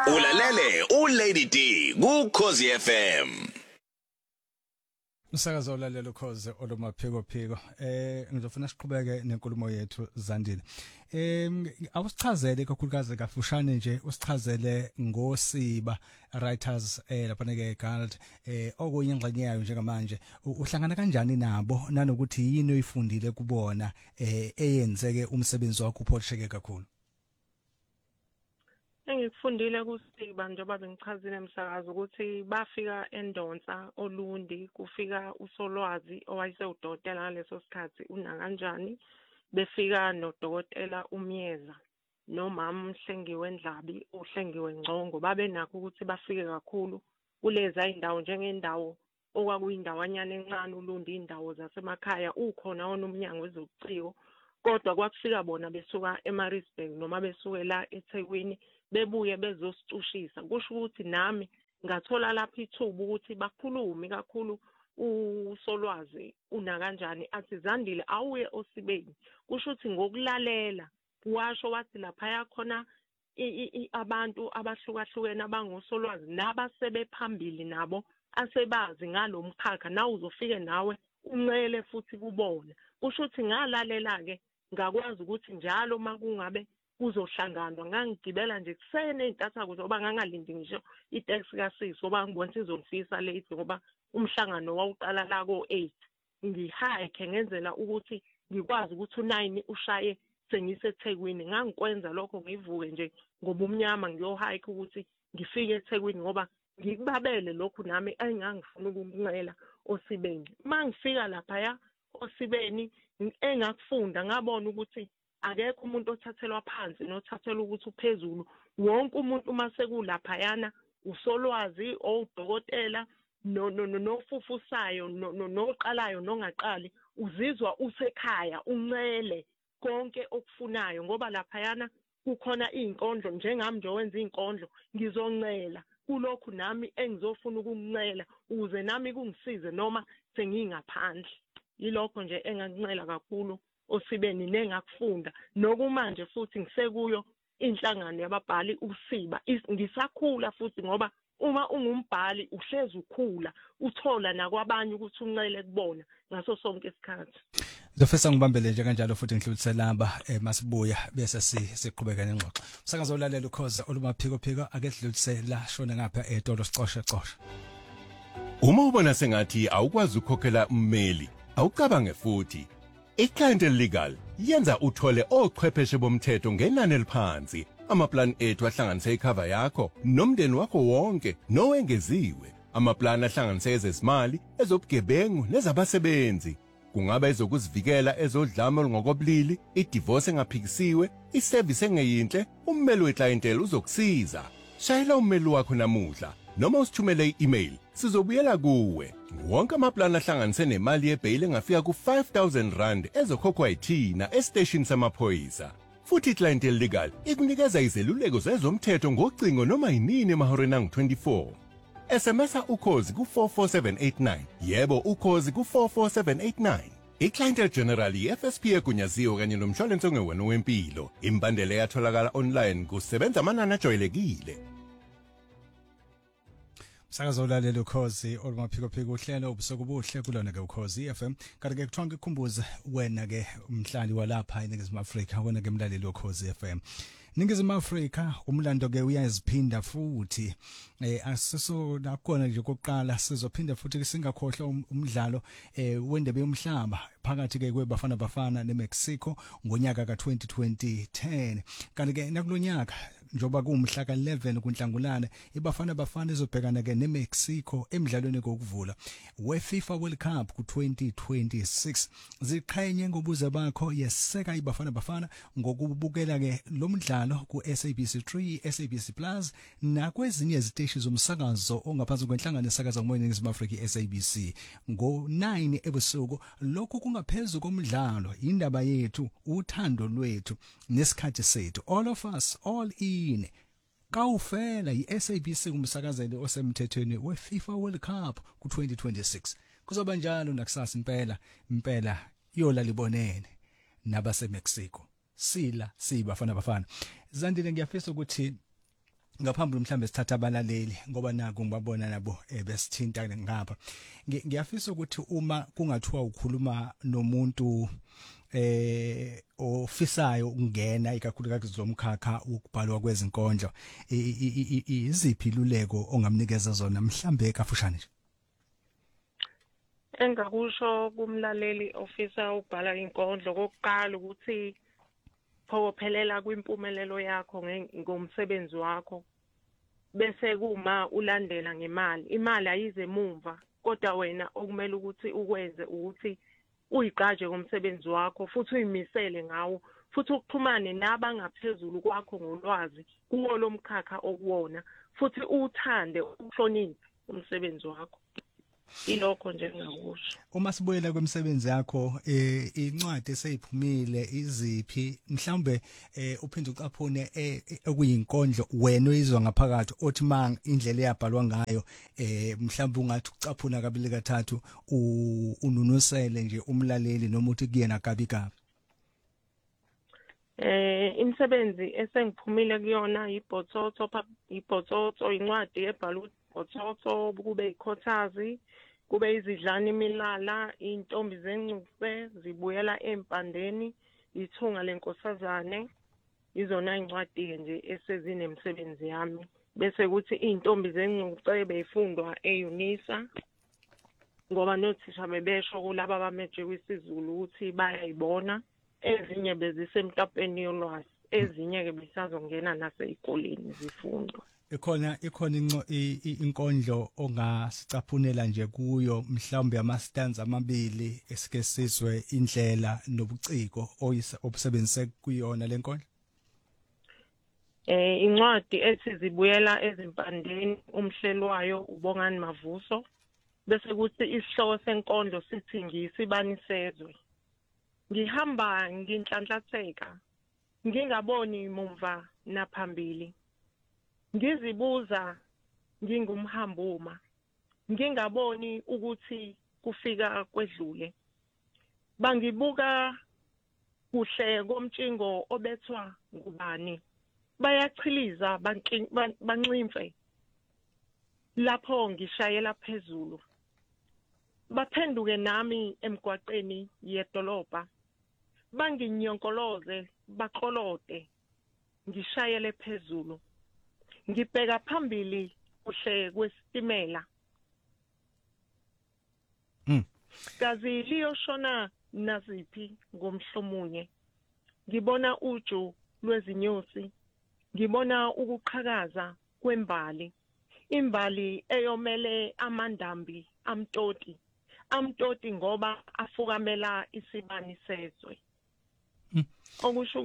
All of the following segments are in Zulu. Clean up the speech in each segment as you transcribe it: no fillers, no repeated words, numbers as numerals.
Ulalele uLady D kuKhosi FM. Umsakazo olalelo Khoze olumaphiko phiko ngizofuna siqhubeke nenkulumo yethu Zandile. Awusichazele kakhulukazi kafushane nje usichazele ngosiba writers lapha ke Guild okunye ingxenye yayo njengamanje uhlangana kanjani nabo nanokuthi yini oyifundile kubona eyenzeke umsebenzi wakho upholisheke kakhulu. Engikufundile kusiba njengoba bengichazile emsakazo ukuthi bafika eNdonsa Olundi kufika uSolwazi owayesewudokotela ngaleso sikhathi una kanjani befika nodokotela uMyeza nomama uHlengiwe Ndlabi uHlengiwe Ngcongo babe nakho ukuthi bafike kakhulu kuleza indawo njengendawo okwakuyindawanyana encane uLundi indawo zasemakhaya ukhona wona umnyango wezobuciko kodwa kwakufika bona besuka eMaritzburg noma besuke la eThekwini bebuye bezosicushisa kusho ukuthi nami ngathola lapha ithuba ukuthi bakhulume kakhulu uSolwazi una kanjani athi Zandile awuye osibeni kusho ukuthi ngokulalela washo wathi lapha yakhona abantu abahlukahlukene abangoSolwazi nabasebephambili nabo asebazi ngalomkhakha nawe uzofike nawe uncele futhi kubona kusho ukuthi ngalalela ke ngakwazi ukuthi njalo makungabe kuzohlanganwa ngangigibela nje kusene intatha kuzoba ngangalindi ngisho itaxi kaSisi oba ngibona sizongifisa late ngoba umhlangano wawuqala la ko8 ngihike ngenzela ukuthi ngikwazi ukuthi u9 ushaye sengiseThekwini ngangikwenza lokho ngivuke nje ngoba umnyama ngiyohike ukuthi ngifike eThekwini ngoba ngikubabele lokhu nami engangifuna ukunqela osibeni mangifika lapha ya osibeni engakufunda ngabona ukuthi akekho umuntu othathelwa phansi nothathelwa ukuthi uphezulu wonke umuntu mase kulapha yana uSolwazi owudokotela nofufusayo noqalayo nongaqali uzizwa usekhaya uncele konke okufunayo ngoba lapha yana kukhona izinkondlo njengami nje wenza izinkondlo ngizoncela kulokhu nami engizofuna ukuncela ukuze nami kungisize noma sengingaphandle yilokho nje engancela kakhulu osibeni nengakufunda nokumanje futhi ngisekuyo inhlangano yababhali usiba ngisakhula futhi ngoba uma ungumbhali uhlezi ukhula uthola nakwabanye ukuthi uncele kubona ngaso sonke isikhathi. Ngizofisa ngibambele nje kanjalo futhi ngihluthise laba masibuya bese siqhubeka nengxoxo. Umsakazo olalela ukhoza olumaphiko phiko ake sidlulise la shona ngapha etolo sicoshe. Uma ubona sengathi awukwazi ukukhokhela ummeli awucabange futhi iClientele Legal yenza uthole ochwepheshe bomthetho ngenani eliphansi amaplan ethu ahlanganise icover yakho nomndeni wakho wonke nowengeziwe amaplan ahlanganise ezezimali ezobugebengu nezabasebenzi kungaba ezokuzivikela ezodlame olungokobulili idivorce engaphikisiwe iservice engeyinhle ummeli weClientele uzokusiza shayela ummeli wakho namuhla noma usithumele i-email sizobuyela kuwe wonke amaplan ahlanganise nemali yebail engafika ku5,000 ezokhokhwa yithina estation samaphoyisa futhi iClientele Legal ikunikeza izeluleko zezomthetho ngocingo noma yinini emahoreni angu-24 SMS ukhozi ku44789 yebo ukhozi ku44789 iClientele General yeFSP egunyaziwe kanye nomshwalense ongewena wempilo imbandela yatholakala online kusebenza amanani ajwayelekile. Sakazo olalela ukhozi olumaphiko phiko uhlelo ubusuku obuhle kulona ke ukhozi FM kanti ke kuthiwa ngikhumbuze wena ke umhlali walapha eNingizimu Afrika wena ke mlaleli ukhozi FM Ningizimu Afrika umlando ke uyaziphinda futhi asiso nakhona nje kokuqala sizophinda futhi singakhohlwa umdlalo wendebe yomhlaba phakathi ke kwebafana bafana neMexico ngonyaka ka2010 kanti ke nakulonyaka njoba kumhla ka11 kuNhlangulana ibafana izobhekana ke neMexico emidlalweni kokuvula weFIFA World Cup ku2026 ziqhenye ngobuze bakho yeseka ibafana ngokubukela ke lo mdlalo kuSABC3 SABC Plus nakwezinye iziteshi zomsakazo ongaphansi kwenhlangano esakaza umoya eNingizimu Afrika SABC ngo9 ebusuku lokhu kungaphezulu komdlalo indaba yethu uthando lwethu nesikhathi sethu all of us all in kawufela iSABC kumsakazeli osemthethweni weFIFA World Cup ku2026 kuzoba njalo nakusasa impela yola libonene nabaseMexico sila sibafana Zandile ngiyafisa ukuthi Ngaphambili mhlambe sithatha abalaleli ngoba naku ngibabona nabo besithinta ngapha. Ngiyafisa ukuthi uma kungathiwa ukhuluma nomuntu ofisayo ukungena ikakhulukazi zomkhakha ukubhalwa kwezinkondlo, iziphi iluleko ongamnikeza zona mhlambe kafushane nje? Engakusho kumlaleli ofisa ukubhala inkondlo kokuqala ukuthi phokophelela kwimpumelelo yakho ngomsebenzi wakho bese kuma ulandela ngemali. Imali ayize emuva kodwa wena okumele ukuthi ukwenze ukuthi uyiqaje ngomsebenzi wakho futhi uyimisele ngawo futhi ukuxhumane nabangaphezulu kwakho ngolwazi kuwo lomkhakha okuwona futhi uthande ukuhlonipha umsebenzi wakho. Ilokho nje engakusho. Uma sibuyela kwemisebenzi yakho incwadi eseyiphumile iziphi mhlambe uphinde ucaphune okuyinkondlo wena oyizwa ngaphakathi othi mang indlela eyabhalwa ngayo mhlambe ungathi ucaphuna kabili kathathu ununusele nje umlaleli noma uthi kuyena kabi kabi. Imisebenzi esengiphumile kuyona ibhotsotso incwadi ebhalwe ibhotsotso kube ikhothazi kube izidlana imilala intombi zencufe zibuyela empandeni ithunga lenkosazane izona incwadi ke nje esezinemsebenzi yami bese kuthi intombi zencufe beyifundwa eUNISA ngoba nothisha bebesho kulabo abameje kwisizulu ukuthi bayayibona ezinye bezisemtapeni yolwazi ezinye ke besazongena nasezikoleni zifundwa. Ikhona inkondlo ongasicaphunela nje kuyo mhlawumbe ama-stands amabili esike sizwe indlela nobuciko obusebenzise kuyona lenkondlo. Incwadi ethi zibuyela ezimpandeni umhlelwayo uBongani Mavuso bese kuthi isihloko senkondlo sithi ngiyisibanisezwe. Ngihamba nginhlanhlatheka ngingaboni mumva naphambili. Ngizibuza ngingumhambuma ngingaboni ukuthi kufika kwedlule. Bangibuka kuhle komtshingo obethwa ngubani. Bayachiliza banximfe lapho ngishayela phezulu. Baphenduke nami emgwaqeni yedolobha. Banginyonkoloze baqolode ngishayele phezulu. Ngibheka phambili kuhle kwesitimela. Gazi liyoshona naziphi ngomhlomunye. Ngibona uju lwezinyosi. Ngibona ukuqhakaza kwembali. Imbali eyomele amandambi amtoti. Amtoti ngoba afukamela isibani sezwe. Okusho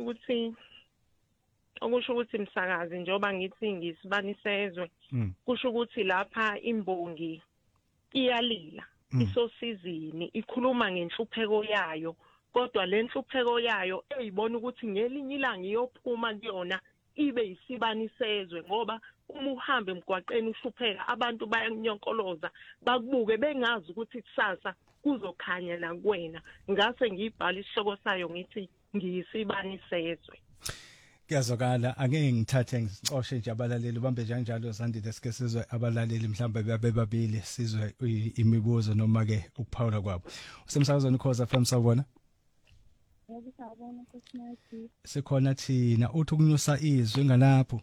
ukuthi msakazi njoba ngithi ngisibani sezwe kusho ukuthi lapha imbongi iyalila isosizini ikhuluma ngenhlupheko yayo kodwa lenhlupheko yayo eyibona ukuthi ngelinye ilanga iyophuma kuyona ibe isibani sezwe ngoba uma uhamba emgwaqeni uhlupheka abantu bayanyonkoloza bakubuke bengazi ukuthi kusasa kuzokhanya la kuwena ngase ngibhala isihloko sayo ngithi ngiyisibani sezwe. Kuyazwakala angeke ngithathe ngicoshe nje abalaleli ubambe kanjalo Zandile sike sizwe abalaleli mhlawumbe babili sizwe imibuzo noma ke ukuphawula kwabo. Usemsakazweni Ukhozi FM sawubona? Yabona kusinathi. Sikhona thina uthi ukunyusa izwi ngalapho.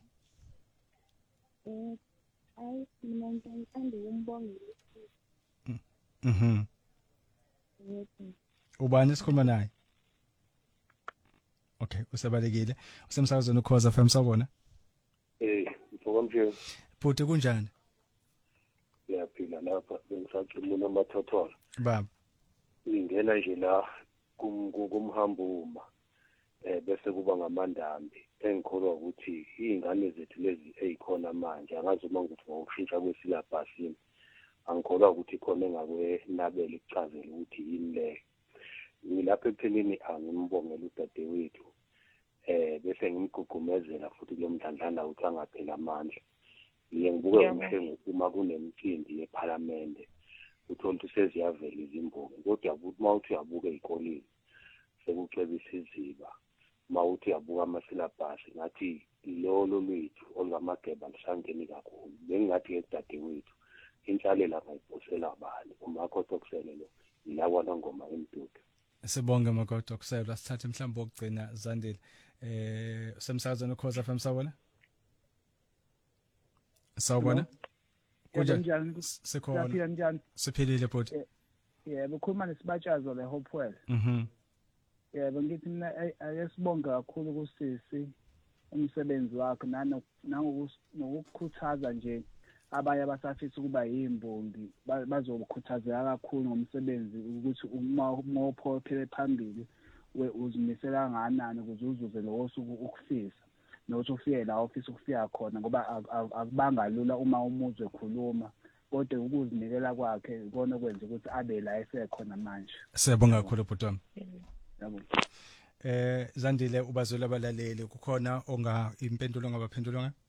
Ayi mina ngithanda ukumbongela. Ubani sikhuluma naye? Okay, usebalekile. Usemsakazweni Ukhozi FM sawubona? Mfokamje. Bhuti kunjani? Siyaphila lapha bengisacimuna amathotholo. Baba. Ingena nje la kumhambuma. Bese kuba ngamandambi. Engikholwa ukuthi izingane zethu lezi ezikhona manje angazi uma ukuthi ngokushintsha kwesilabhasini. Angikholwa ukuthi khona engakwe nabele icazela ukuthi yini le. Ngilapha ekupheleni angimbongela udadewethu bese ngimgugumezela futhi lo mdlandlana uthi angaphela amandla. Ngibuka umhlengo uma kunemicimbi yeParliament uthola ukuthi seziyavela izimbongi kodwa ukuthi mawuthi uyabuka ezikoleni sekucebisa iziba mawuthi yabuka amasilabhasi ngathi lolo lwethu olungamageba lisangeni kakhulu bengathi edadewethu inhlalela ngayiphosela bani umakhosi okuselelo ilawona ngoma emdudu. Sibonge Makhosi okuselelo. Sithathe mhlawumbe okugcina Zandile semsakazweni Ukhozi FM. Sawubona Kunjani? sikhona Njani? siphilile bhuti. Yebo khuluma nesibatshazo le Hopewell. Yebo ngithi mina ayesibonga kakhulu kusisi umsebenzi wakhe nangokukhuthaza nje abanye abasafisa ukuba yimbongi bazokukhuthazeka kakhulu ngomsebenzi ukuthi uma uphophele phambili uzimisela kangakanani ukuze uzuze lo suku ukufisa nokuthi ufike la ofisa ukufika khona ngoba akubanga lula uma umuzwe ekhuluma kodwa ukuzinikela kwakhe ikona okwenza ukuthi abe la esekhona manje. Siyabonga kakhulu bhuti wami. Yebo. Zandile ubazwela abalaleli kukhona impendulo ngabaphendulwa ngayo?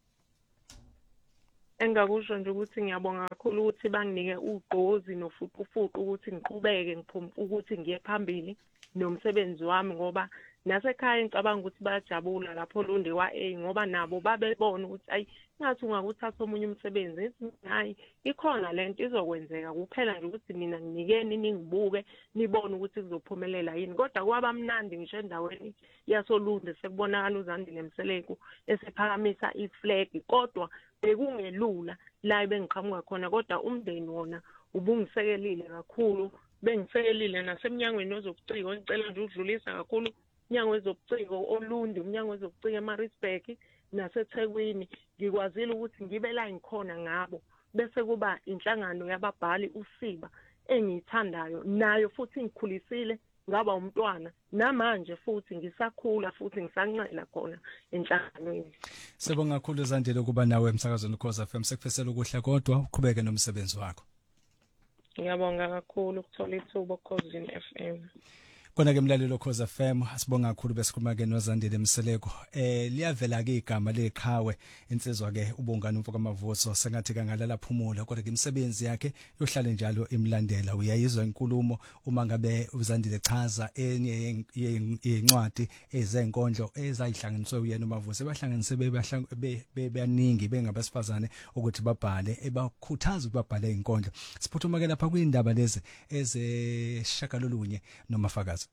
Engakusho nje ukuthi ngiyabonga kakhulu ukuthi banginike ugqozi nofuqufuqu ukuthi ngiqhubeke ukuthi ngiye phambili nomsebenzi wami ngoba nasekhaya ngicabanga ukuthi bayajabula lapho Lundi wa-A ngoba nabo babebona ukuthi ayi ngathi ungakuthatha omunye umsebenzi hayi ikhona lento izokwenzeka kuphela nje ukuthi mina nginikeni ningibuke nibone ukuthi kuzophumelela yini kodwa kwaba mnandi ngisho endaweni yasoLundi sekubonakala uZandile Mseleku esephakamisa iflag kodwa bekungelula la bengiqhamuka khona kodwa umndeni wona ubungisekelile kakhulu bengisekelile nasemnyangweni wezobuciko ngicela nje ukudlulisa kakhulu umnyango wezobuciko oLundi umnyango wezobuciko eMaritzburg naseThekwini ngikwazile ukuthi ngibe la ngikhona ngabo bese kuba inhlangano yababhali uSiba engiyithandayo nayo futhi ngikhulisile ngaba umntwana namanje futhi ngisakhula futhi ngisancela khona enhlanganweni. Sibonga kakhulu Zandile ukuba nawe emsakazweni Ukhozi FM sekufisela ukuhle kodwa uqhubeke nomsebenzi wakho. Ngiyabonga kakhulu ukuthola ithuba Ukhozi FM. Kona ke mlalelo Ukhozi FM asibonga kakhulu besikhuluma ke noZandile Mseleko. Liyavela ke igama leqhawe insizwa ke ubongani umfoko amavuso sengathi kangalala phumula kodwa ke imisebenzi yakhe yohlale njalo imlandela uyayizwa inkulumo uma ngabe uZandile chaza enye yencwadi ezenkondlo ezayihlanganiswe uyena uMavuso bahlanganise bebaningi bengabasifazane ukuthi babhale ebakhuthaza ukubabhale inkondlo. Siphuthuma ke lapha kuyindaba lezi ezeshakalolunye noMafakazi.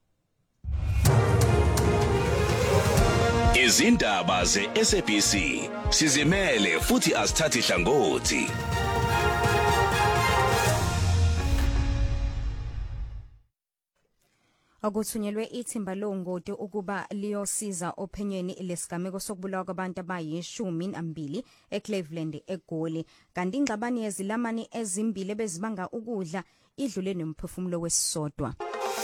Izindaba ze-SABC sizimele futhi asithathi hlangothi. Akuthunyelwe ithimba longoti ukuba liyosiza ophenyweni lesigameko sokubulawa kwabantu abayi12 eCleveland eGoli kanti ingxabano yezilamani ezimbili bezibanga ukudla idlule nomphefumulo wesisodwa.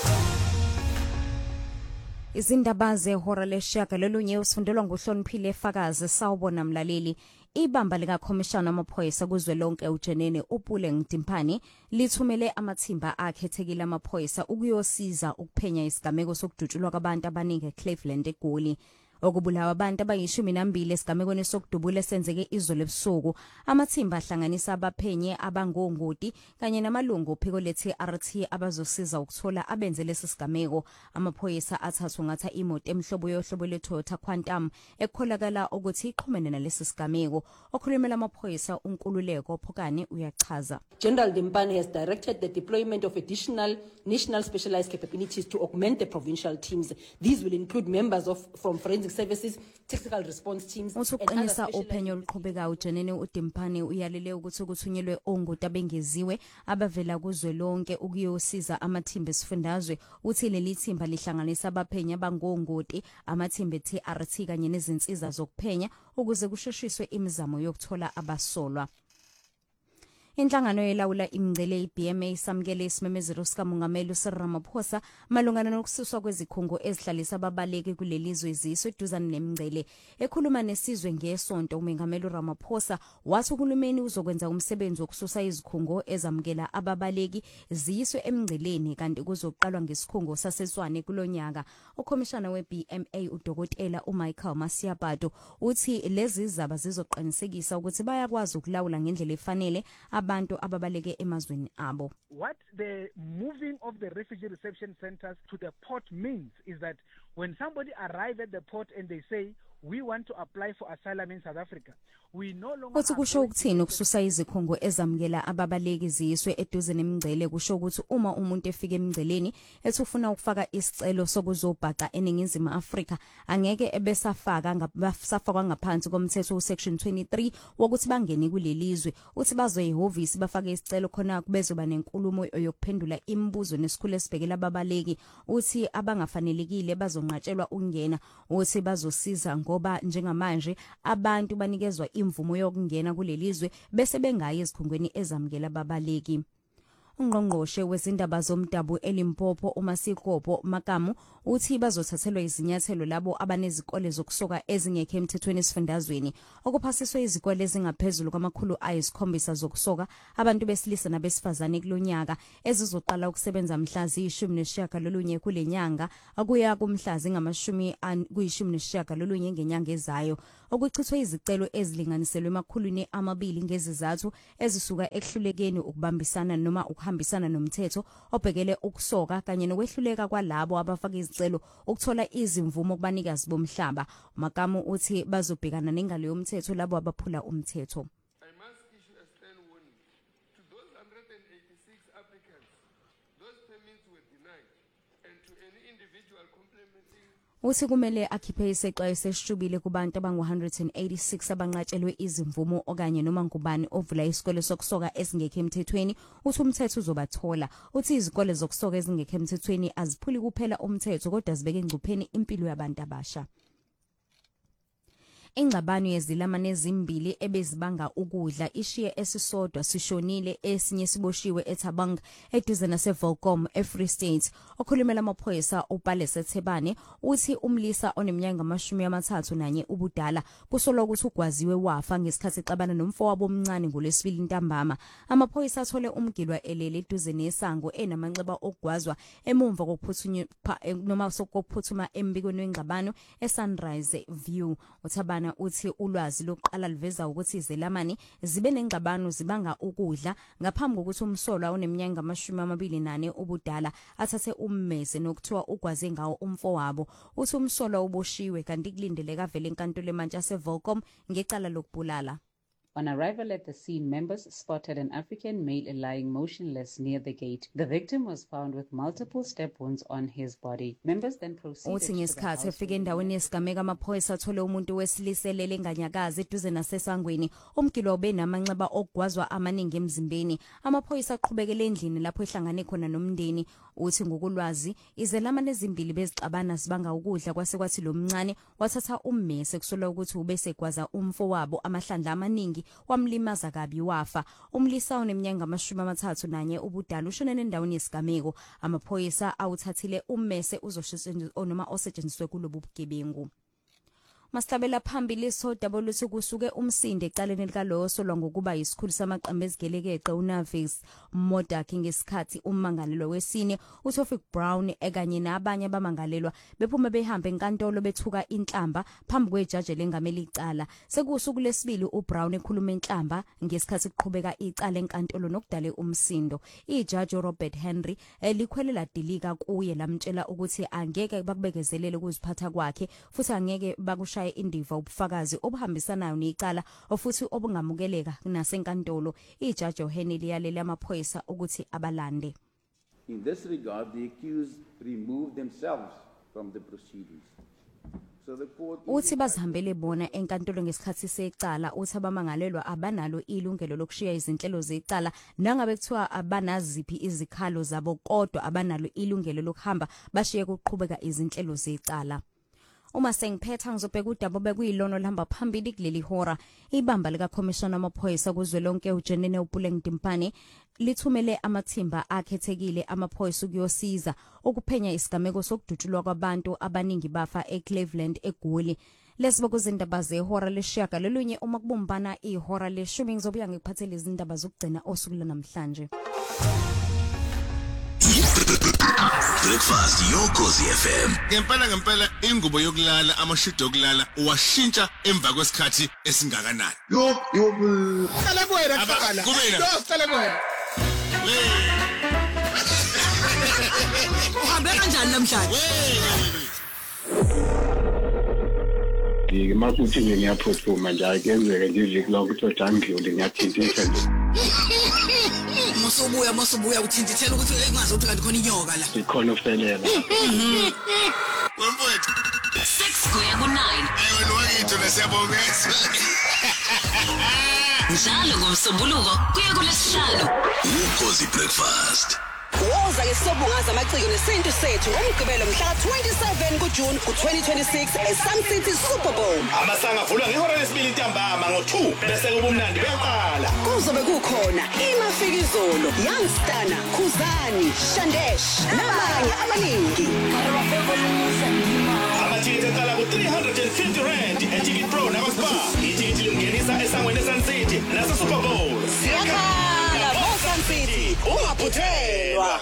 Izindaba zehora leshagalolunye usifundelwa nguHloniphile Fakazi sawubona mlaleli. Ibamba lika Commissioner amaphoyisa kuzwelonke uJenene Upule Ngdimpani lithumele amathimba akhethekile amaphoyisa ukuyosiza ukuphenya isigameko sokudutshulwa kwabantu abaningi eCleveland eGoli. Okubulawa abantu abayi12 esigamekweni sokudubula esenzeke izolo ebusuku amathimba ahlanganisa abaphenye abangongoti kanye namalungu ophiko leTRT abazosiza ukuthola abenze lesi sigameko. Amaphoyisa athathu ngatha imoto emhlobo yohlobo leToyota Quantum ekholakala ukuthi iqhumene nalesi sigameko. Okhulumela amaphoyisa uNkululeko Phokane uyachaza. General Dimpane has directed the deployment of additional national specialized capabilities to augment the provincial teams. These will include members from forensic services, technical response teams. Usuqinisa ophenyo oluqhubekayo uJenene uDimpane uyalele ukuthi kuthunyelwe ongoti abengeziwe abavela kuzwelonke ukuyosiza amathimba esifundazwe. Uthi leli thimba lihlanganisa abaphenya abangongoti amathimba eTRT kanye nezinsiza zokuphenya ukuze kusheshiswe imizamo yokuthola abasolwa. Inhlangano yelawula imingcele iBMA samkele isimemezelo sikamongameli uCyril Ramaphosa malungana nokususwa kwezikhungo ezihlalisa ababaleki kulelizwe iziswe eduzane nemingcele. Ekhuluma nesizwe ngesonto umongameli uRamaphosa wathi uhulumeni uzokwenza umsebenzi wokususa izikhungo ezamkela ababaleki ziyiswe emingceleni kanti kuzoqalwa ngesikhungo saseswane kulonyaka. Ukhomishana weBMA uDokotela uMichael Masiapato uthi lezi zaba zizoqinisekisa ukuthi bayakwazi ukulawula ngendlela efanele abantu ababaleke emazweni abo. What the moving of the refugee reception centers to the port means is that when somebody arrives at the port and they say, we want to apply for asylum in South Africa, we no longer Uthi kusho ukuthini ukususa izikhungo ezamukela ababaleki ziswe eduze nemingcele kusho ukuthi uma umuntu efika emingceleni ethi ufuna ukufaka isicelo sokuzobhaqa eningizimu Afrika angeke ebesafaka ngabasafakwa ngaphansi komthetho usection 23 wokuthi bangene kulelizwe uthi bazoyihhovisi bafake isicelo khona kubezoba nenkulumo yokuphendula imibuzo nesikhulu esibhekela ababaleki uthi abangafanelekile bazonqatshelwa ukungena uthi bazosiza ngoba njengamanje abantu banikezwa imvumo yokungena kulelizwe bese bengayi ezikhungweni ezamukela ababaleki. Ungqongqoshe wezindaba zomdabu eLimpopo uMasikopho Makamu uthi bazothathelwa izinyathelo labo abanezikole zokusoka ezingekho emthethweni esifundazweni okuphasiswe izikole ezingaphezulu kwama700 zokusoka abantu besilisa nabesifazane kulonyaka ezizoqala ukusebenza mhla zi-19 kulenyanga akuya kumhlazi ngama-19 ngenyanga ezayo okuchithwe izicelo ezilinganiselwe emakhulwini ngezizathu ezisuka ekuhlulekeni ukubambisana noma ukuhambisana nomthetho obhekele ukusoka kanye nokwehluleka kwalabo abafaka izicelo ukuthola izimvumo kubanikazi bomhlaba. Makamu uthi bazobhekana nengalo yomthetho labo abaphula umthetho. I must issue a stern warning to those 186 applicants. Those permits were denied, and to any individual complementing uthi kumele akhiphe isexwayiso esishubile kubantu abangu-186 abanqatshelwe izimvumo okanye noma ngubani ovula isikole sokusoka ezingekho emthethweni uthi umthetho uzobathola. Uthi izikole zokusoka ezingekho emthethweni aziphuli kuphela umthetho kodwa zibeke engcupheni impilo yabantu abasha. Ingxabano yezilamane ezimbili ebezibanga ukudla ishiye esisodwa sishonile esinye siboshiwe eThabang eduze naseVolcom eFree State. Okhulumela amaphoyisa uPalesa Thebane uthi umlisa oneminyaka 31 ubudala kusolwa ukuthi ugwaziwe wafa ngesikhathi exabana nomfowabo omncane ngolwesibili ntambama. Amaphoyisa athole umgilwa elele eduze nesango enamanxeba okugwazwa emumva kokuphuthuma noma sokuphuthuma embikweni wengxabano eSunrise View. Uthabana uthi ulwazi lokuqala liveza ukuthi izelamani zibe nengxabano zibanga ukudla ngaphambi kokuthi umsolwa oneminyaka 28 ubudala athathe ummese nokuthiwa ugwaze ngawo umfowabo. Uthi umsolwa uboshiwe kanti kulindeleka vele enkantolo eMantshi yaseVolcom ngecala lokubulala. On arrival at the scene, members spotted an African male lying motionless near the gate. The victim was found with multiple stab wounds on his body. Members then proceeded uthi ngesikhathi efike endaweni yesigameka amaphoyisa athole umuntu wesilisa elele enganyakazi eduze nasesangweni. Umgilo ube namanxeba okugwazwa amaningi emzimbeni. Amaphoyisa aqhubekele endlini lapho ehlangane khona nomndeni. Uthi ngokulwazi izelamane ezimbili bezixabana zibanga ukudla kwase kwathi lo mncane wathatha ummese kusolwa ukuthi ubese gwaza umfowabo amahlandla amaningi wamlimaza kabi wafa. Umlisa oneminyaka 31 ubudala ushonene endaweni yesigameko. Amaphoyisa awuthathile ummese uzoshisetshenziswa noma osetshenziswe kulobu bugebengu. Mastabela phambili sodaba luthi kusuke umsinde ecaleni likalowo solwa ngokuba yisikhulu samaqembu ezigelekeqe uNavis Modaki ngesikhathi ummangalelwa wesine uTofiq Brown ekanye nabanye abamangalelwa bephume behambe enkantolo bethuka inhlamba phambi kwejaji lengameli icala. Sekusuku lesibili uBrown ekhuluma inhlamba ngesikhathi kuqhubeka icala enkantolo nokudale umsindo. Ijaji Robert Henry likhwelela dilika kuye lamtshela ukuthi angeke bakubekezelele ukuziphatha kwakhe futhi angeke bakusha indiva ubufakazi obuhambisanayo necala ofuthi obungamukeleka nasenkantolo. Ijaji Henry yalela amaphoyisa ukuthi abalande. In this regard, the accused removed themselves from the proceedings. So the court uthi bazihambele bona enkantolo ngesikhathi secala uthi abamangalelwa abanalo ilungelo lokushiya izinhlelo zecala nangabe kuthiwa abanaziphi izikhalo zabo kodwa abanalo ilungelo lokuhamba bashiye kuqhubeka izinhlelo zecala. Uma sengiphetha ngizobheka udaba bekuyilono lihamba phambili kuleli hora. Ibamba lika Commissioner amaphoyisa kuzwelonke uJenene uPuleng Dimpane lithumele amathimba akhethekile amaphoyisa ukuyosiza ukuphenya isigameko sokudutshulwa kwabantu abaningi bafa eCleveland eGoli. Lesibo kuzindaba zehora leshiyaga lolunye uma kubumbana ihora leshumi ngizobuya ngikuphathele izindaba zokugcina osuku namhlanje. Breakfast yoKhosi FM. Ngempela ingubo yokulala amashudo okulala uwashintsha emva kwesikhathi esingakanani. Cala kuwena qala. Cala kuwena. Uhambe kanjani namhlanje? Ngikuthi ngiyaphuthuma nje akenzeke nje iviki lonke ukuthi angidlule ngiyathintisa nje. Mosubuya uthindithela ukuthi engazi ukuthi kanti khona inyoka la. Ikhona ufelela. Wemfowethu 6 kuya ku 9. Wena wakithi nesiyabongeza. Njalo ngomsombuluko kuya kulesihlanu. uKhosi Breakfast. Woza ngesobungaza amaciko nesintu sethu ngomgqibelo mhla 27 kuJune ku2026 eSun City Super Bowl. Amasanga avulwa ngehora lesibili ntambama ngo2 bese kubumnandi beyaqala. Kuzobe kukhona iMafikizolo, Youngstana, Khuzani, Shandesh nabanye abaningi. Amathikiti aqala ku350 eTicket Pro nakuSpar. Ithikithi lingenisa esangweni eSun City nase Super Bowl. Siyakhala Sun City, ungaphuthelwa.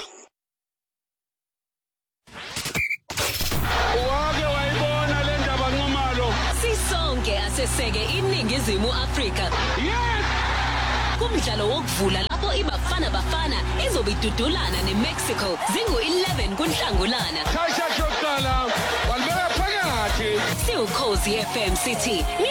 Wake wayibona le ndaba nqomalo. Sisonke aseseke iningizimu Afrika. Yes! Kumdlalo wokuvula lapho iBafana izobidudulana neMexico zingu11 kuNhlangulana. Shaya shokala, walibeka phakathi. siuKhosi FM City.